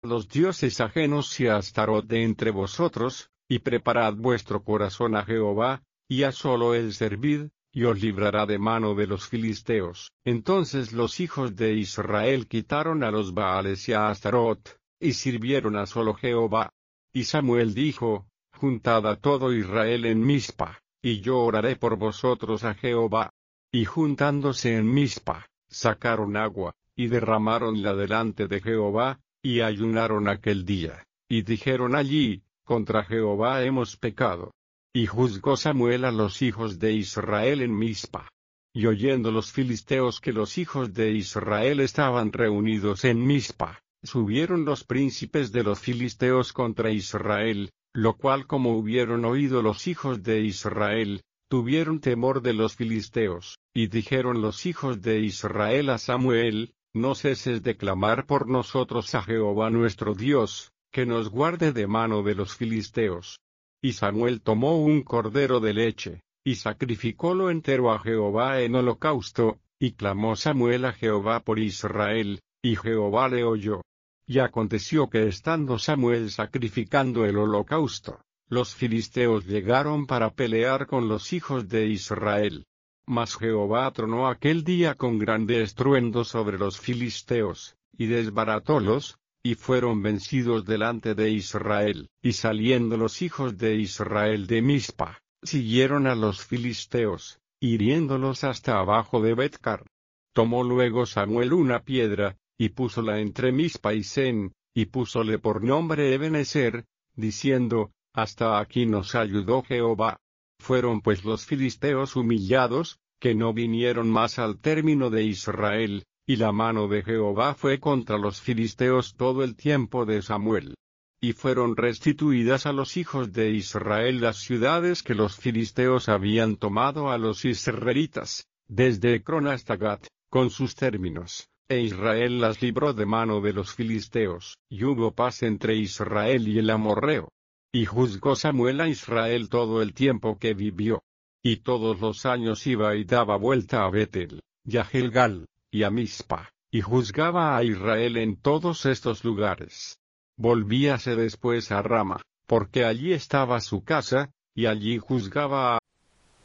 los dioses ajenos y a Astarot de entre vosotros, y preparad vuestro corazón a Jehová, y a solo él servid, y os librará de mano de los filisteos. Entonces los hijos de Israel quitaron a los Baales y a Astarot, y sirvieron a solo Jehová. Y Samuel dijo: Juntad a todo Israel en Mizpa, y yo oraré por vosotros a Jehová. Y juntándose en Mizpa, sacaron agua, y derramaronla delante de Jehová, y ayunaron aquel día, y dijeron allí: Contra Jehová hemos pecado. Y juzgó Samuel a los hijos de Israel en Mizpa. Y oyendo los filisteos que los hijos de Israel estaban reunidos en Mizpa, subieron los príncipes de los filisteos contra Israel, lo cual como hubieron oído los hijos de Israel, tuvieron temor de los filisteos, y dijeron los hijos de Israel a Samuel: No ceses de clamar por nosotros a Jehová nuestro Dios, que nos guarde de mano de los filisteos. Y Samuel tomó un cordero de leche, y sacrificólo entero a Jehová en holocausto, y clamó Samuel a Jehová por Israel, y Jehová le oyó. Y aconteció que estando Samuel sacrificando el holocausto, los filisteos llegaron para pelear con los hijos de Israel. Mas Jehová tronó aquel día con grande estruendo sobre los filisteos, y desbaratólos, y fueron vencidos delante de Israel. Y saliendo los hijos de Israel de Mizpa, siguieron a los filisteos, hiriéndolos hasta abajo de Betcar. Tomó luego Samuel una piedra, y púsola entre Mizpa y Sen, y púsole por nombre Ebenezer, diciendo: Hasta aquí nos ayudó Jehová. Fueron pues los filisteos humillados, que no vinieron más al término de Israel, y la mano de Jehová fue contra los filisteos todo el tiempo de Samuel. Y fueron restituidas a los hijos de Israel las ciudades que los filisteos habían tomado a los israelitas, desde Ecrón hasta Gat, con sus términos, e Israel las libró de mano de los filisteos. Y hubo paz entre Israel y el amorreo. Y juzgó Samuel a Israel todo el tiempo que vivió. Y todos los años iba y daba vuelta a Betel, y a Gilgal, y a Mizpa, y juzgaba a Israel en todos estos lugares. Volvíase después a Rama, porque allí estaba su casa, y allí juzgaba